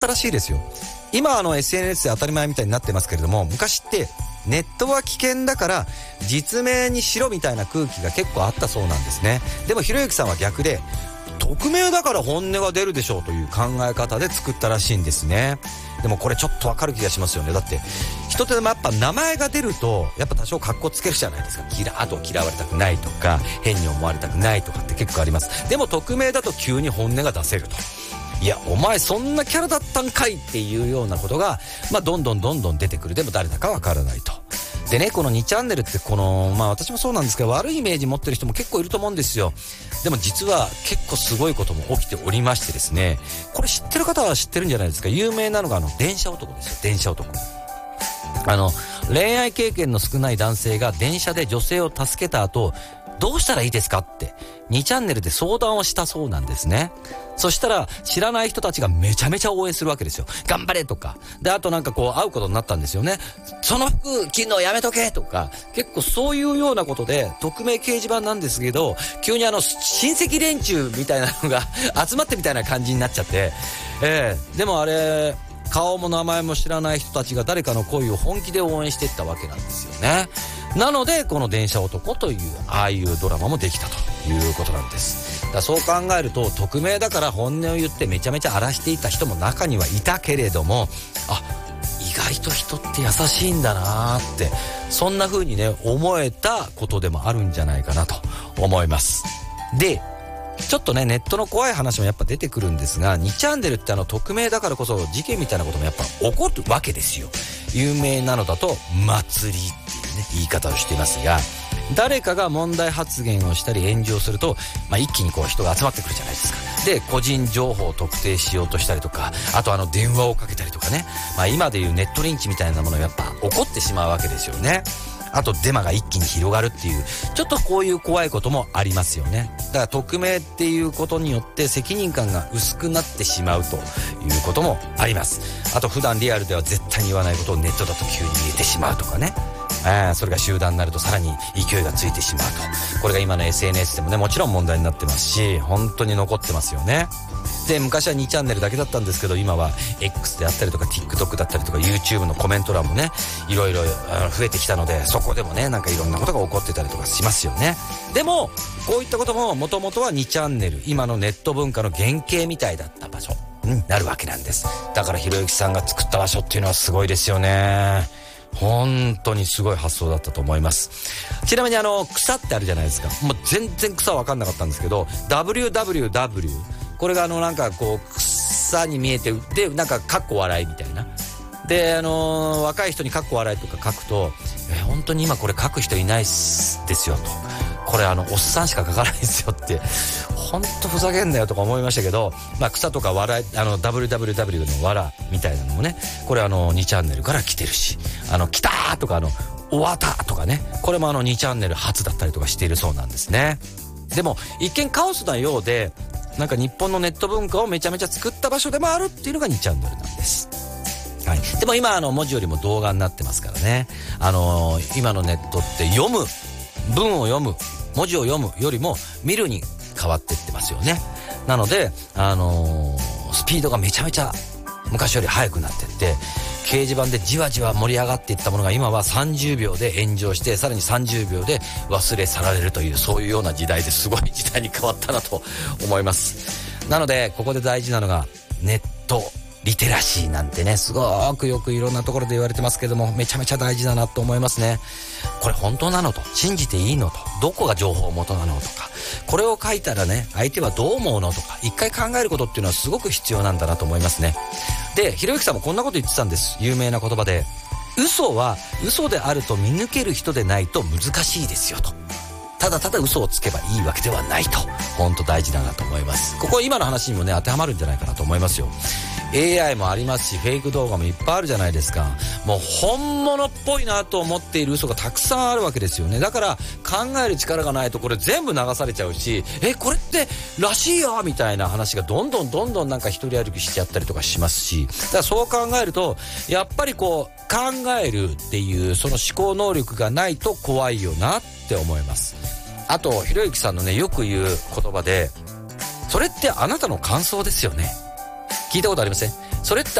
たらしいですよ。今SNS で当たり前みたいになってますけれども、昔ってネットは危険だから実名にしろみたいな空気が結構あったそうなんですね。でもひろゆきさんは逆で、匿名だから本音が出るでしょうという考え方で作ったらしいんですね。でもこれちょっとわかる気がしますよね。だって人ってやっぱ名前が出るとやっぱ多少カッコつけるじゃないですか。あと嫌われたくないとか変に思われたくないとかって結構あります。でも匿名だと急に本音が出せると。いやお前そんなキャラだったんかいっていうようなことがどんどん出てくる。でも誰だかわからないと。でね、この2チャンネルって私もそうなんですけど、悪いイメージ持ってる人も結構いると思うんですよ。でも実は結構すごいことも起きておりましてですね、これ知ってる方は知ってるんじゃないですか。有名なのが電車男ですよ。電車男。恋愛経験の少ない男性が電車で女性を助けた後、どうしたらいいですかって2チャンネルで相談をしたそうなんですね。そしたら知らない人たちがめちゃめちゃ応援するわけですよ。頑張れとか。で、あと会うことになったんですよね。その服着んのやめとけとか、結構そういうようなことで、匿名掲示板なんですけど、急に親戚連中みたいなのが集まってみたいな感じになっちゃって、でもあれ、顔も名前も知らない人たちが誰かの恋を本気で応援していったわけなんですよね。なのでこの電車男というああいうドラマもできたということなんです。だからそう考えると、匿名だから本音を言ってめちゃめちゃ荒らしていた人も中にはいたけれども、意外と人って優しいんだなーって、そんな風にね思えたことでもあるんじゃないかなと思います。でちょっとねネットの怖い話もやっぱ出てくるんですが、2チャンネルって匿名だからこそ事件みたいなこともやっぱ起こるわけですよ。有名なのだと祭りっていうね言い方をしていますが、誰かが問題発言をしたり炎上すると、一気に人が集まってくるじゃないですか。で個人情報を特定しようとしたりとか、あと電話をかけたりとかね、今でいうネットリンチみたいなものがやっぱ起こってしまうわけですよね。あとデマが一気に広がるっていう、ちょっとこういう怖いこともありますよね。だから匿名っていうことによって責任感が薄くなってしまうということもあります。あと普段リアルでは絶対に言わないことをネットだと急に言えてしまうとかね。それが集団になるとさらに勢いがついてしまうと。これが今の SNS でもねもちろん問題になってますし、本当に残ってますよね。で昔は2チャンネルだけだったんですけど、今は X であったりとか TikTok だったりとか YouTube のコメント欄もねいろいろ増えてきたので、そこでもねいろんなことが起こってたりとかしますよね。でもこういったことももともとは2チャンネル、今のネット文化の原型みたいだった場所になるわけなんです。だからひろゆきさんが作った場所っていうのはすごいですよね。本当にすごい発想だったと思います。ちなみに草ってあるじゃないですか。もう全然草分かんなかったんですけど WWW、 これが草に見えて、でかっこ笑いみたいなで若い人にかっこ笑いとか書くと、本当に今これ書く人いないですよと、これおっさんしか書かないですよって本当ふざけんなよとか思いましたけど、草とか笑いWWW の笑みたいなのもね、これ2チャンネルから来てるし、来たーとか終わったとかね、これも2チャンネル初だったりとかしているそうなんですね。でも一見カオスなようで、日本のネット文化をめちゃめちゃ作った場所でもあるっていうのが2チャンネルなんです。はい、でも今文字よりも動画になってますからね。今のネットって文を読む、文字を読むよりも見るに変わってってますよね。なのでスピードがめちゃめちゃ昔より速くなってって、掲示板でじわじわ盛り上がっていったものが今は30秒で炎上して、さらに30秒で忘れ去られるという、そういうような時代ですごい時代に変わったなと思います。なのでここで大事なのがネットリテラシーなんてね、すごくよくいろんなところで言われてますけども、めちゃめちゃ大事だなと思いますね。これ本当なのと、信じていいのと、どこが情報元なのとか、これを書いたらね相手はどう思うのとか、一回考えることっていうのはすごく必要なんだなと思いますね。でひろゆきさんもこんなこと言ってたんです。有名な言葉で、嘘は嘘であると見抜ける人でないと難しいですよと。ただただ嘘をつけばいいわけではないと、本当大事だなと思います。ここ今の話にもね当てはまるんじゃないかなと思いますよ。AI もありますし、フェイク動画もいっぱいあるじゃないですか。もう本物っぽいなと思っている嘘がたくさんあるわけですよね。だから考える力がないとこれ全部流されちゃうし、これってらしいよみたいな話がどんどん一人歩きしちゃったりとかしますし、だからそう考えるとやっぱり考えるっていうその思考能力がないと怖いよなって思います。あとひろゆきさんのねよく言う言葉で、それってあなたの感想ですよね。聞いたことありません？ それって